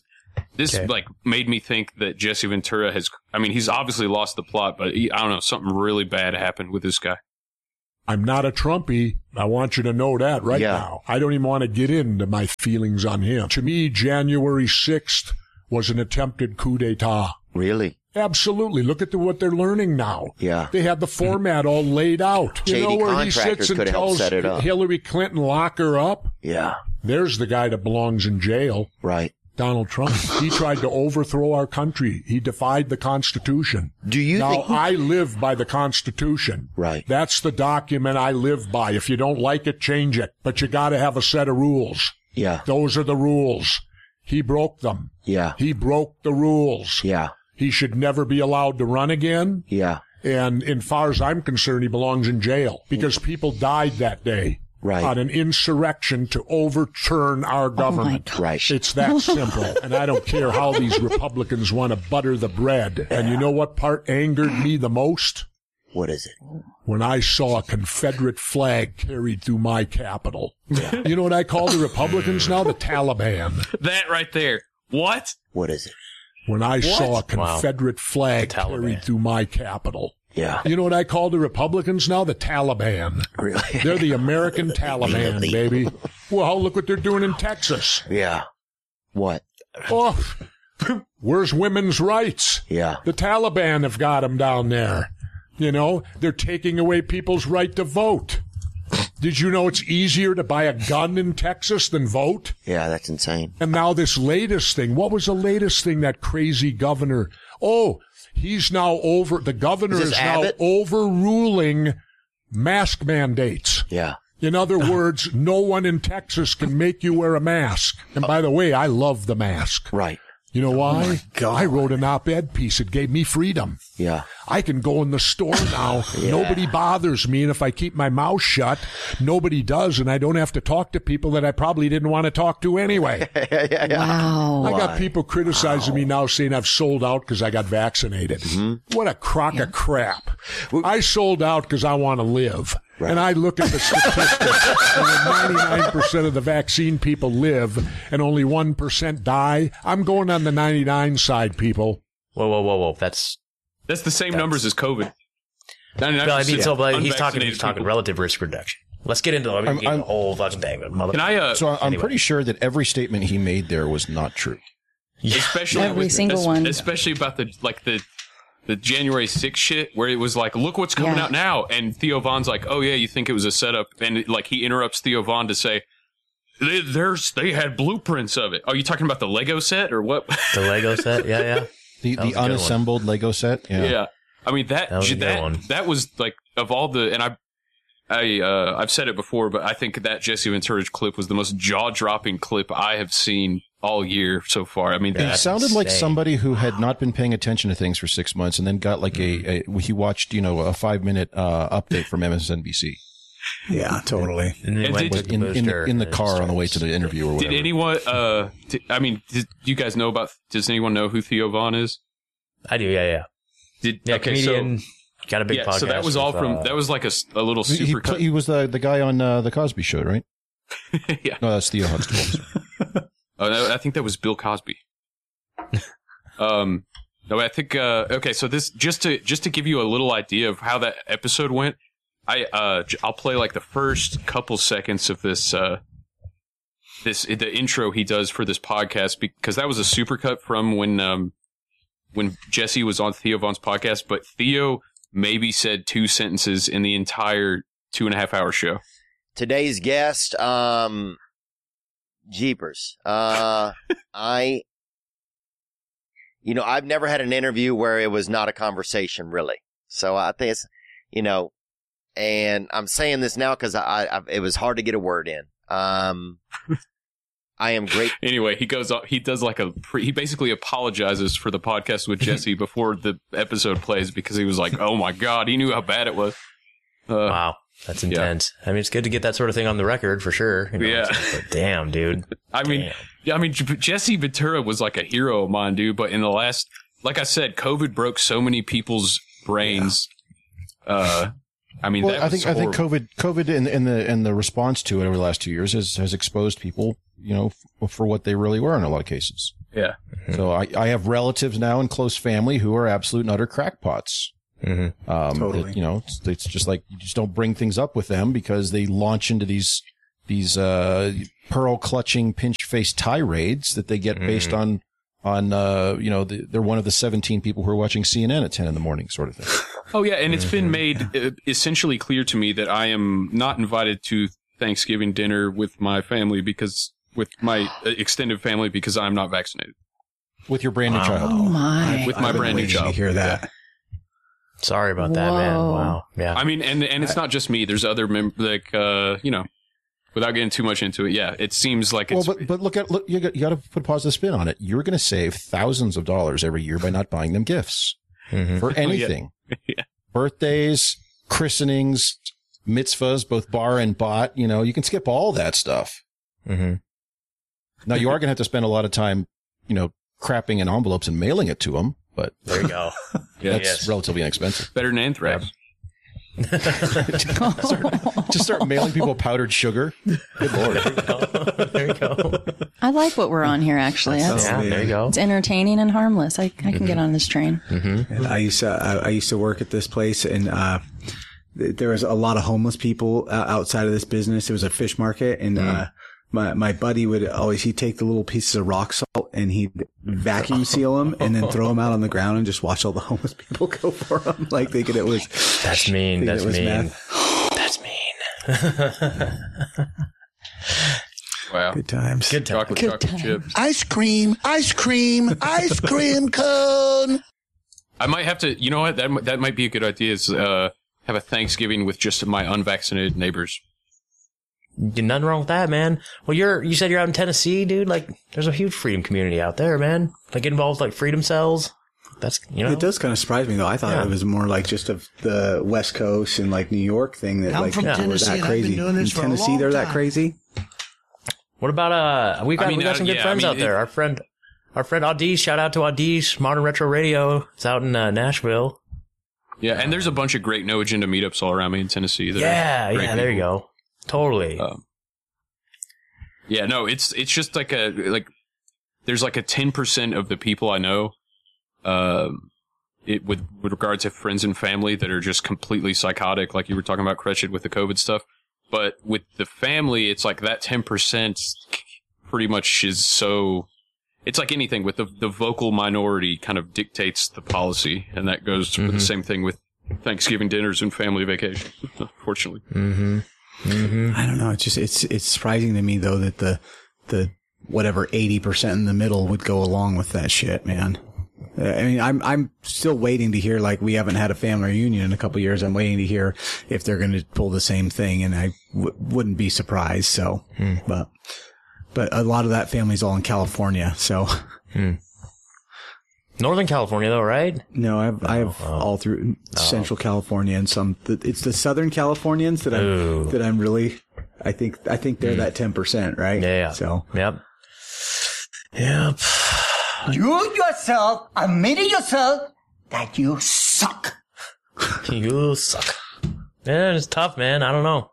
made me think that Jesse Ventura he's obviously lost the plot, but I don't know, something really bad happened with this guy. I'm not a Trumpy. I want you to know that now. I don't even want to get into my feelings on him. To me, January 6th was an attempted coup d'etat. Really? Absolutely. Look at what they're learning now. Yeah. They have the format all laid out. Shady where he sits and tells Hillary Clinton, lock her up? Yeah. There's the guy that belongs in jail. Right. Donald Trump. He tried to overthrow our country. He defied the Constitution. I live by the Constitution. Right. That's the document I live by. If you don't like it, change it. But you got to have a set of rules. Yeah. Those are the rules. He broke them. Yeah. He broke the rules. Yeah. He should never be allowed to run again. Yeah. And as far as I'm concerned, he belongs in jail because people died that day. Right. On an insurrection to overturn our government. Oh right. It's that simple. And I don't care how these Republicans want to butter the bread. And you know what part angered me the most? What is it? When I saw a Confederate flag carried through my Capitol. Yeah. You know what I call the Republicans now? The Taliban. That right there. What? What is it? When I saw a Confederate flag carried through my Capitol. Yeah. You know what I call the Republicans now? The Taliban. Really? They're the American Taliban, baby. Well, look what they're doing in Texas. Yeah. What? Oh, where's women's rights? Yeah. The Taliban have got them down there. They're taking away people's right to vote. Did you know it's easier to buy a gun in Texas than vote? Yeah, that's insane. And now this latest thing. What was the latest thing that crazy governor? Oh, the governor is now overruling mask mandates. Yeah. In other words, no one in Texas can make you wear a mask. And by the way, I love the mask. Right. You know why? I wrote an op-ed piece. It gave me freedom. Yeah. I can go in the store now. Nobody bothers me. And if I keep my mouth shut, nobody does. And I don't have to talk to people that I probably didn't want to talk to anyway. Wow. I got people criticizing me now saying I've sold out because I got vaccinated. What a crock of crap. I sold out because I want to live. Right. And I look at the statistics, and 99% of the vaccine people live, and only 1% die. I'm going on the 99 side, people. Whoa. That's the same numbers as COVID. Well, I mean, he's talking relative risk reduction. Let's get into the whole fucking thing. I'm pretty sure that every statement he made there was not true. Especially every single one. Especially about the January 6th shit, where it was like, look what's coming out now. And Theo Von's like, oh yeah, you think it was a setup? And like he interrupts Theo Von to say, they had blueprints of it. Are you talking about the Lego set or what? The Lego set? Yeah. The unassembled Lego set? Yeah. I mean, that was like, of all the, and I've said it before, but I think that Jesse Ventura clip was the most jaw-dropping clip I have seen all year so far. I mean, he sounded like somebody who had not been paying attention to things for 6 months and then got like he watched, a 5-minute update from MSNBC. Yeah, totally. And in the car on the way to the interview or whatever. Did anyone, do you guys know does anyone know who Theo Von is? I do, yeah. Comedian, got a big podcast. So that was that was like a little super cut. He was the guy on the Cosby Show, right? Yeah. No, that's Theo Huxtable. I think that was Bill Cosby. No, I think okay. So this just to give you a little idea of how that episode went, I'll play like the first couple seconds of the intro he does for this podcast, because that was a supercut from when Jesse was on Theo Von's podcast, but Theo maybe said 2 sentences in the entire 2.5 hour show. Today's guest, jeepers. I've never had an interview where it was not a conversation, really. So I think it's, and I'm saying this now because it was hard to get a word in. I am great. Anyway, he goes on, he does like he basically apologizes for the podcast with Jesse before the episode plays, because he was like, oh my God, he knew how bad it was. Wow. That's intense. Yeah. I mean, it's good to get that sort of thing on the record for sure. Like, damn, dude. Jesse Ventura was like a hero of mine, dude. But in the last, like I said, COVID broke so many people's brains. I think COVID and the response to it over the last 2 years has exposed people, for what they really were in a lot of cases. Yeah. Mm-hmm. So I have relatives now in close family who are absolute and utter crackpots. Mm-hmm. Totally. It's just like, you just don't bring things up with them because they launch into these pearl clutching, pinch face tirades that they get based on they're one of the 17 people who are watching CNN at 10 in the morning, sort of thing. Oh yeah. And it's been made essentially clear to me that I am not invited to Thanksgiving dinner with my family with my extended family, because I'm not vaccinated. With your brand new child. Oh my. With my brand new child. To hear that. Sorry about that, man. Wow. Yeah. I mean, and it's not just me. There's other without getting too much into it. Yeah. It seems like it's. Well, but you got to put a positive spin on it. You're going to save thousands of dollars every year by not buying them gifts for anything. Yeah. Birthdays, christenings, mitzvahs, both bar and bot. You can skip all that stuff. Mm-hmm. Now you are going to have to spend a lot of time, crapping in envelopes and mailing it to them. But there you go. That's relatively inexpensive. Better than anthrax. Just start mailing people powdered sugar. Good Lord. There you go. I like what we're on here, actually. There you go. It's entertaining and harmless. I can get on this train. Mm-hmm. And I used to work at this place, and there was a lot of homeless people outside of this business. It was a fish market, and my buddy he'd take the little pieces of rock salt and he'd vacuum seal them and then throw them out on the ground and just watch all the homeless people go for them, like thinking it was. That's mean. That's mean. That's mean. Wow. Good times. Good times. Chocolate chips. Ice cream cone. I might have to, you know what? That might be a good idea, is have a Thanksgiving with just my unvaccinated neighbors. Nothing wrong with that, man. Well, you said you're out in Tennessee, dude. Like, there's a huge freedom community out there, man. Like, get involved with, like, freedom cells. That's, you know. It does kind of surprise me, though. I thought it was more like just of the West Coast and, like, New York thing that, I'm like, from Tennessee, that crazy. I've been doing this in for Tennessee, a long they're time. that crazy? What about, we got some good friends out there. Our friend Audice, shout out to Audice, Modern Retro Radio. It's out in, Nashville. Yeah, and there's a bunch of great No Agenda meetups all around me in Tennessee. Yeah, there you go. Totally. Yeah, no, it's just like there's like a 10% of the people I know, with regard to friends and family that are just completely psychotic, like you were talking about, Cretched, with the COVID stuff. But with the family, it's like that 10% pretty much is so. It's like anything with the vocal minority kind of dictates the policy, and that goes for the same thing with Thanksgiving dinners and family vacations, unfortunately. I don't know. It's just, it's surprising to me though that the whatever 80% in the middle would go along with that shit, man. I mean, I'm still waiting to hear, like, we haven't had a family reunion in a couple of years. I'm waiting to hear if they're going to pull the same thing, and I wouldn't be surprised. So, but a lot of that family's all in California. So, Northern California, though, right? No, I have all through Central California and some. It's the Southern Californians that I'm really. I think they're that 10%, right? Yeah. So. Yep. You yourself admitted yourself that you suck. You suck. Yeah, it's tough, man. I don't know.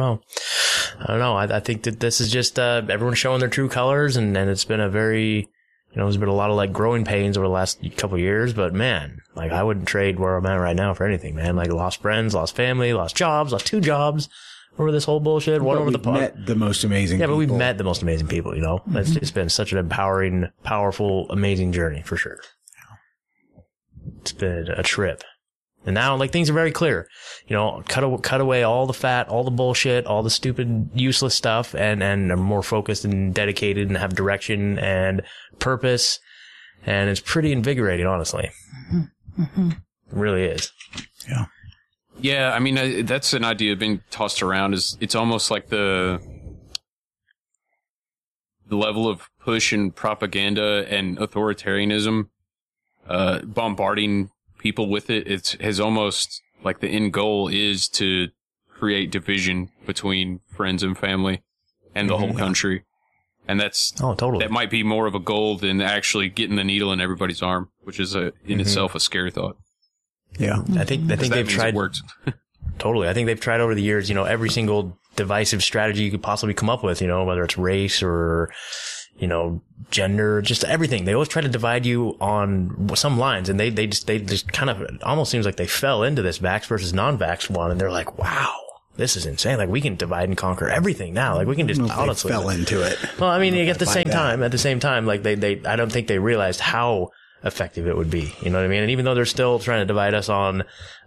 I think that this is just everyone showing their true colors, and it's been a very. There's been a lot of, like, growing pains over the last couple of years, but man, like, I wouldn't trade where I'm at right now for anything, man. Like, lost friends, lost family, lost jobs, lost 2 jobs over this whole bullshit. One over the pot. Met the most amazing people. But we've met the most amazing people, you know? It's been such an empowering, powerful, amazing journey, for sure. It's been a trip. And now, like, things are very clear. Cut away all the fat, all the bullshit, all the stupid, useless stuff, and are more focused and dedicated and have direction and purpose. And it's pretty invigorating, honestly. It really is. Yeah. Yeah, I mean, that's an idea being tossed around. It's almost like the level of push and propaganda and authoritarianism, bombarding people with it. It has almost like the end goal is to create division between friends and family and the whole country. And that's, totally. That might be more of a goal than actually getting the needle in everybody's arm, which is in itself a scary thought. Yeah. I think they've tried. Worked. Totally. I think they've tried over the years, every single divisive strategy you could possibly come up with, whether it's race or, gender, just everything. They always try to divide you on some lines, and they just kind of, it almost seems like they fell into this vax versus non-vax one, and they're like, wow, this is insane. Like, we can divide and conquer everything now. Like, we can just honestly fell into it. Well, I mean, at the same time, like I don't think they realized how effective it would be. You know what I mean? And even though they're still trying to divide us on,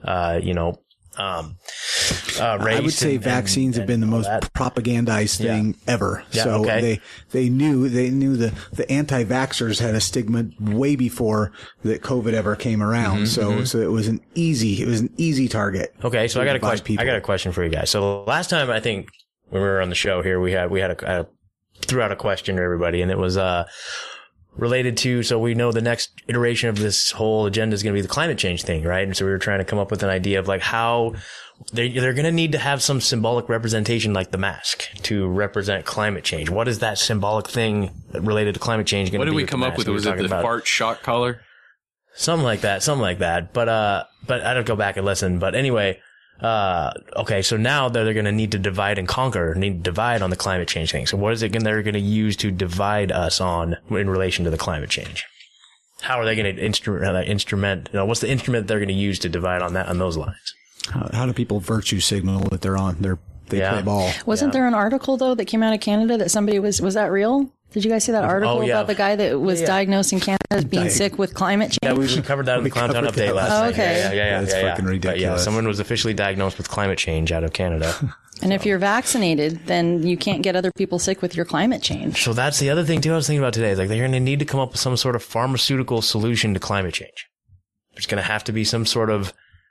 race. I would say vaccines have been the most propagandized thing ever. Yeah, so they knew the anti-vaxxers had a stigma way before that COVID ever came around. So it was an easy target. Okay. So I got a question for you guys. So last time, I think when we were on the show here, we had threw out a question to everybody, and it was, related to, so we know the next iteration of this whole agenda is going to be the climate change thing, right? And so we were trying to come up with an idea of, like, how they're going to need to have some symbolic representation, like the mask, to represent climate change. What is that symbolic thing related to climate change going to be? What did we come up with? Was it the fart shock collar? Something like that. But I don't go back and listen. But anyway, okay, so now they're going to need to divide and conquer, divide on the climate change thing. So what is it they're going to use to divide us on in relation to the climate change? How are they going to instrument, what's the instrument they're going to use to divide on those lines? How do people virtue signal that they're on? They play ball. Wasn't there an article though that came out of Canada that somebody was that real? Did you guys see that article about the guy that was diagnosed in Canada as being sick with climate change? Yeah, we covered that in the Clown Town update last night. Okay. Yeah. That's fucking ridiculous. But yeah, someone was officially diagnosed with climate change out of Canada. And if you're vaccinated, then you can't get other people sick with your climate change. So that's the other thing too I was thinking about today. Is like they're going to need to come up with some sort of pharmaceutical solution to climate change. There's going to have to be some sort of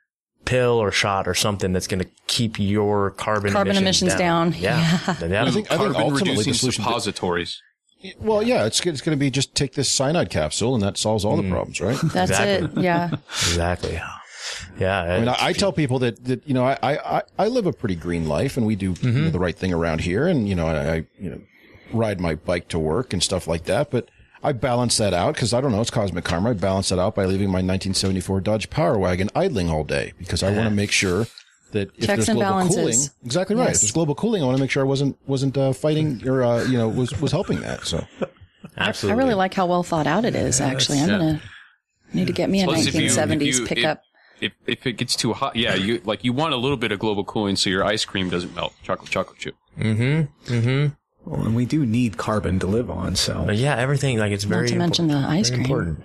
pill or shot or something that's going to keep your carbon emissions down. Yeah. I think ultimately the solution suppositories. Well, yeah, it's going to be just take this cyanide capsule and that solves all the problems, right? That's it. Yeah. Exactly. Yeah. I mean, I tell people that you know, I live a pretty green life and we do you know, the right thing around here. And, you know, I ride my bike to work and stuff like that. But I balance that out because I don't know, it's cosmic karma. I balance that out by leaving my 1974 Dodge Power Wagon idling all day because I want to make sure that if Checks there's and global balances. cooling, exactly right. Yes. If there's global cooling, I want to make sure I wasn't fighting or you know was helping that. So Absolutely. I really like how well thought out it is. Actually, I'm gonna need to get me a Plus, if 1970s pickup. If it gets too hot, yeah, you want a little bit of global cooling so your ice cream doesn't melt. Chocolate chip. Well, and we do need carbon to live on, so. But yeah, everything, like, it's very Not to mention the ice cream. important.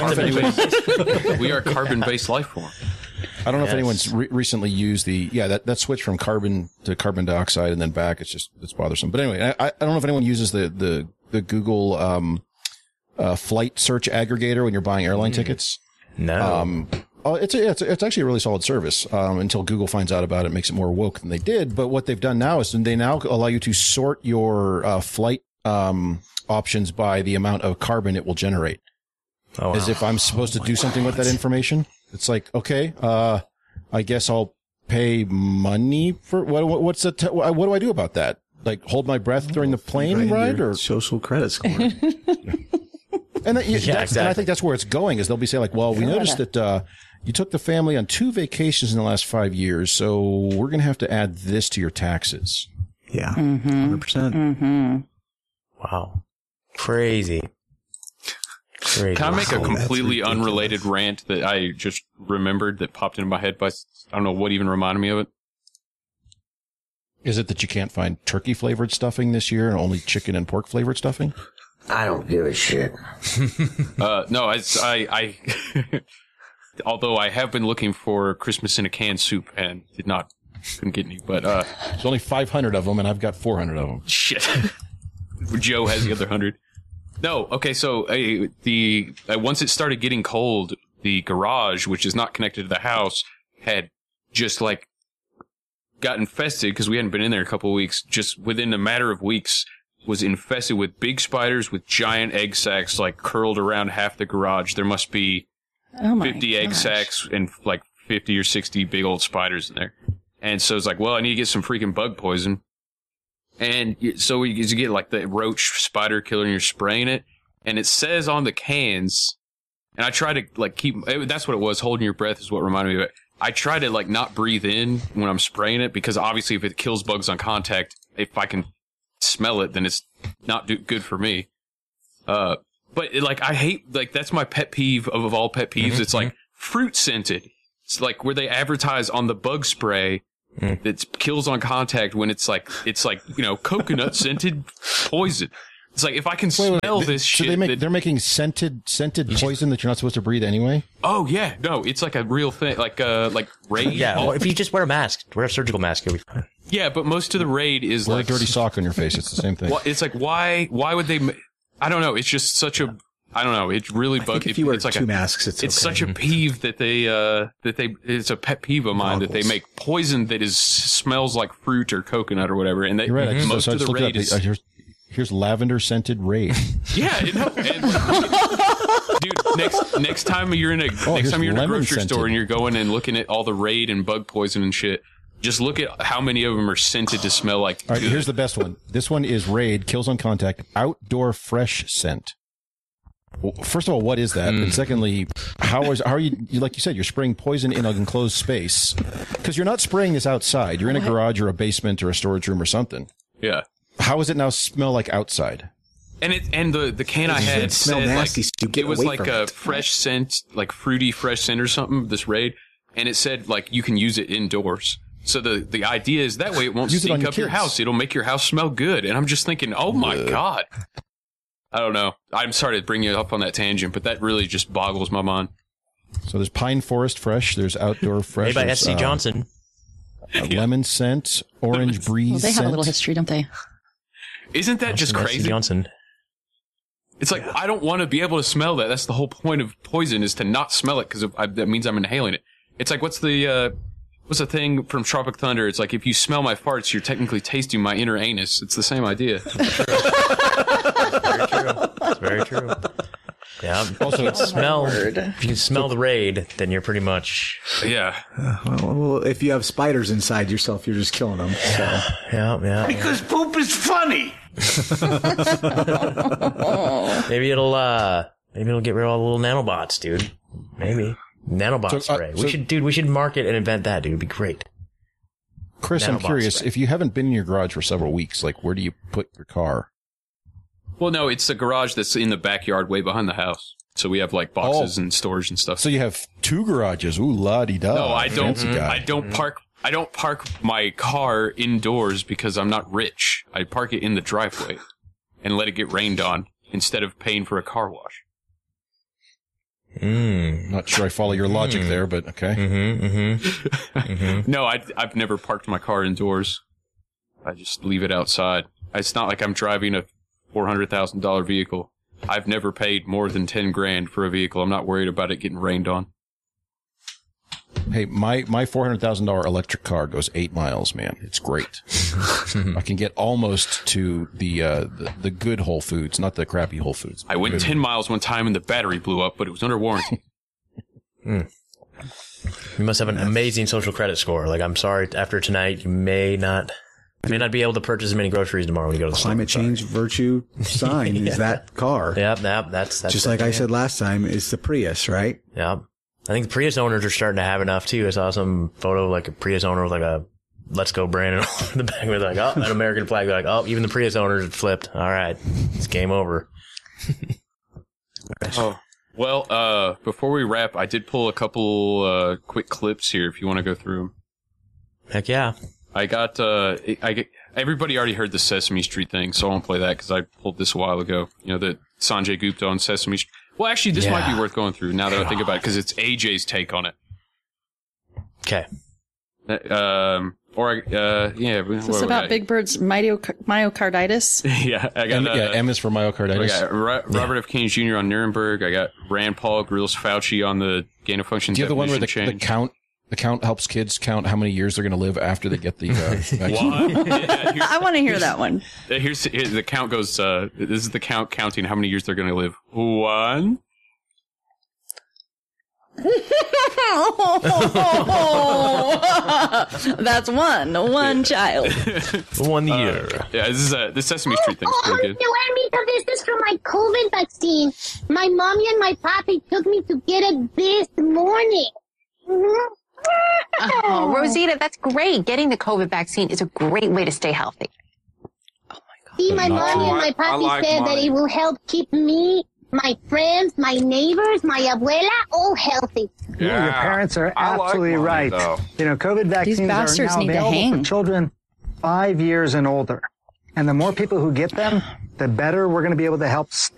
We are a carbon-based life form. I don't know if anyone's recently used that switch from carbon to carbon dioxide and then back. It's bothersome. But anyway, I don't know if anyone uses the Google flight search aggregator when you're buying airline tickets. No. It's actually a really solid service until Google finds out about it, makes it more woke than they did. But what they've done now is they now allow you to sort your flight options by the amount of carbon it will generate. Oh, wow. As if I'm supposed to do something with that information. It's like, okay, I guess I'll pay money for what do I do about that? Like hold my breath during the plane ride or social credit score? And I think that's where it's going is they'll be saying like, well, we noticed that you took the family on 2 vacations in the last 5 years, so we're going to have to add this to your taxes. Yeah, 100%. Wow. Crazy. Can I make a completely unrelated rant that I just remembered that popped into my head by, I don't know what even reminded me of it? Is it that you can't find turkey flavored stuffing this year and only chicken and pork flavored stuffing? I don't give a shit. No, I although I have been looking for Christmas in a can soup and couldn't get any, but, there's only 500 of them and I've got 400 of them. Shit. Joe has the other 100. No, okay, so once it started getting cold, the garage, which is not connected to the house, had just like got infested because we hadn't been in there a couple of weeks. Just within a matter of weeks, was infested with big spiders with giant egg sacs like curled around half the garage. There must be 50 egg sacs and like 50 or 60 big old spiders in there. And so it's like, well, I need to get some freaking bug poison. And so you get like the roach spider killer and you're spraying it. And it says on the cans, and I try to like that's what it was. Holding your breath is what reminded me of it. I try to like not breathe in when I'm spraying it because obviously if it kills bugs on contact, if I can smell it, then it's not good for me. But like I hate, like that's my pet peeve of all pet peeves. It's like fruit scented. It's like where they advertise on the bug spray that kills on contact when it's like coconut scented poison. It's like if I can smell this shit. They're making scented poison that you're not supposed to breathe anyway. Oh yeah, no, it's like a real thing, like Raid. Yeah, well, if you just wear a mask, wear a surgical mask, you'll be fine. Yeah, but most of the Raid is wear like a dirty sock on your face. It's the same thing. It's like why would they? I don't know. It's just such a. I don't know. It really bugs. If you wear two masks, it's okay. Such a peeve that they it's a pet peeve of mine that they make poison that smells like fruit or coconut or whatever, and you're right. Most of the Raid is. Here's lavender scented Raid. Yeah, dude. Next time you're in a grocery store and you're going and looking at all the Raid and bug poison and shit, just look at how many of them are scented to smell like. All right, here's the best one. This one is Raid kills on contact outdoor fresh scent. Well, first of all, what is that? And secondly, how are you? Like you said, you're spraying poison in an enclosed space because you're not spraying this outside. You're in a garage or a basement or a storage room or something. Yeah. How does it now smell like outside? And the can I had said like it was like a fresh scent, like fruity fresh scent or something. This Raid, and it said like you can use it indoors. So the idea is that way it won't stink up your house. It'll make your house smell good. And I'm just thinking, oh my god. I don't know. I'm sorry to bring you up on that tangent, but that really just boggles my mind. So there's Pine Forest Fresh. There's Outdoor Fresh. Made by S.C. Johnson. Lemon scent, orange breeze. Well, they have a little history, don't they? Isn't that just crazy? Johnson. It's like I don't want to be able to smell that. That's the whole point of poison is to not smell it because that means I'm inhaling it. It's like, what's the thing from Tropic Thunder? It's like, if you smell my farts, you're technically tasting my inner anus. It's the same idea. Very true. It's very true. Yeah. Also, if you can smell the raid, then you're pretty much. Yeah. Well, if you have spiders inside yourself, you're just killing them. So. Yeah. Because poop is funny. Maybe it'll get rid of all the little nanobots, dude. Maybe. Nanobot spray. We should market and invent that, dude. It'd be great. Chris, Nanobot I'm curious, spray. if you haven't been in your garage for several weeks, like, where do you put your car? Well, no, it's a garage that's in the backyard way behind the house. So we have like boxes and storage and stuff. So you have 2 garages. Ooh, la-di-da. No, I don't park my car indoors because I'm not rich. I park it in the driveway and let it get rained on instead of paying for a car wash. Not sure I follow your logic there, but okay. No, I've never parked my car indoors. I just leave it outside. It's not like I'm driving a $400,000 vehicle. I've never paid more than $10,000 for a vehicle. I'm not worried about it getting rained on. Hey, my $400,000 electric car goes 8 miles, man. It's great. I can get almost to the good Whole Foods, not the crappy Whole Foods. I went 10 miles one time and the battery blew up, but it was under warranty. You must have an amazing social credit score. Like, I'm sorry, after tonight, you may not be able to purchase as many groceries tomorrow when you go to the store. Climate change virtue sign is that car. Yep, that's just like I said last time. It's the Prius, right? Yep. I think the Prius owners are starting to have enough too. I saw some photo like a Prius owner with like a "Let's Go Brandon" on the back with like an American flag. They're like, oh, even the Prius owners have flipped. All right, it's game over. Well, before we wrap, I did pull a couple quick clips here. If you want to go through them. Heck yeah. I got everybody already heard the Sesame Street thing, so I won't play that because I pulled this a while ago. You know, the Sanjay Gupta on Sesame Street. Well, actually, this might be worth going through now that I think about it because it's AJ's take on it. Okay. Is this about Big Bird's myocarditis? Yeah, I got M is for myocarditis. I got Robert F. Kennedy Jr. on Nuremberg. I got Rand Paul grills Fauci on the gain of function. Do you have the one where the change. The count helps kids count how many years they're going to live after they get the vaccine? I want to hear that one. Here's the count goes. This is the count counting how many years they're going to live. 1. That's one child. 1 year. Yeah, this is the Sesame Street thing's pretty good. This is from my COVID vaccine. My mommy and my papi took me to get it this morning. Oh, Rosita, that's great. Getting the COVID vaccine is a great way to stay healthy. Oh my God. See, my mommy and my papi said that it will help keep me, my friends, my neighbors, my abuela, all healthy. Yeah, your parents are absolutely right. You know, COVID vaccines are now available for children 5 years and older. And the more people who get them, the better we're going to be able to help